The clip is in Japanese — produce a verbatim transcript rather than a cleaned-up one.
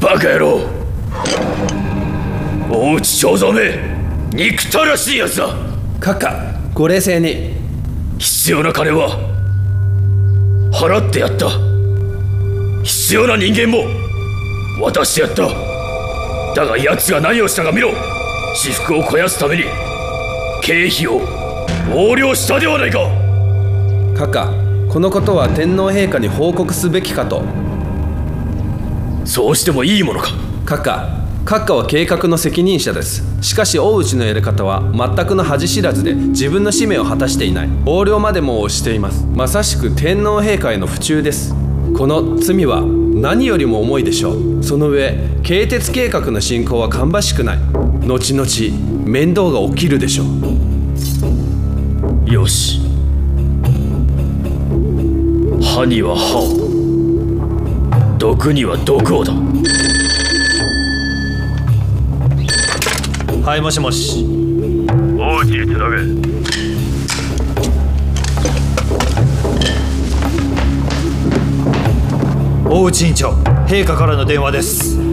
バカ野郎。大内正蔵め、憎たらしいやつだ。 閣下、ご冷静に。 必要な金は払ってやった。必要な人間も渡してやった。だが奴が何をしたか見ろ。私腹を肥やすために経費を横領したではないか。 閣下、このことは天皇陛下に報告すべきかと。 そうしてもいいものか。 閣下、閣下は計画の責任者です。しかし大内のやり方は全くの恥知らずで、自分の使命を果たしていない。横領までもしています。まさしく天皇陛下への不忠です。この罪は何よりも重いでしょう。その上、慶鉄計画の進行は芳しくない。後々面倒が起きるでしょう。よし、歯には歯を、毒には毒をだ。 はい、もしもし。 大内につなげ。 大内委員長、陛下からの電話です。